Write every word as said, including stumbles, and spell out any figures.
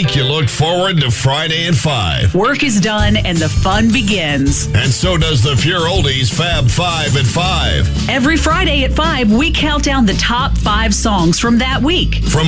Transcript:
week, you look forward to Friday at five. Work is done and the fun begins. And so does the Pure Oldies Fab Five at five. Every Friday at five, we count down the top five songs from that week. From